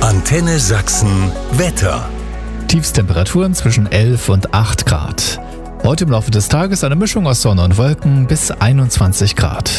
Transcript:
Antenne Sachsen Wetter. Tiefstemperaturen zwischen 11 und 8 Grad. Heute im Laufe des Tages eine Mischung aus Sonne und Wolken bis 21 Grad.